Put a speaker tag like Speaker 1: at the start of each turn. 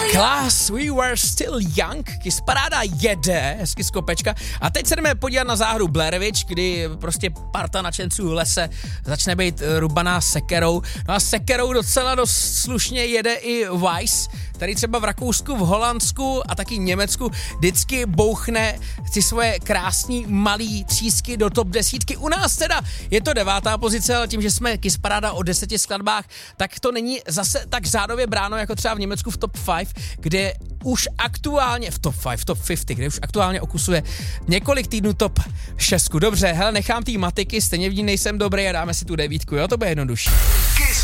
Speaker 1: Class, we were still young, Kiss Paráda jede, hezky z kopečka. A teď se jdeme podívat na záhru Blair Witch, kdy prostě parta nadšenců v lese začne být rubaná sekerou. No a sekerou docela dost slušně jede i Weiss, který třeba v Rakousku, v Holandsku a taky Německu vždycky bouchne ty svoje krásný malý třísky do top 10. U nás teda je to 9. pozice, ale tím, že jsme Kiss Paráda o 10 skladbách, tak to není zase tak řádově bráno jako třeba v Německu v top 5, kde už aktuálně v top 50, kde už aktuálně okusuje několik týdnů top 6. Dobře, hele, nechám tý matiky, stejně v ní nejsem dobrý a dáme si tu 9, jo, to bude jednodušší.